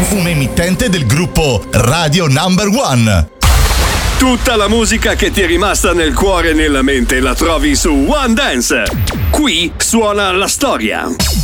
un'emittente del gruppo Radio Number One. Tutta la musica che ti è rimasta nel cuore e nella mente la trovi su One Dance. Qui suona la storia.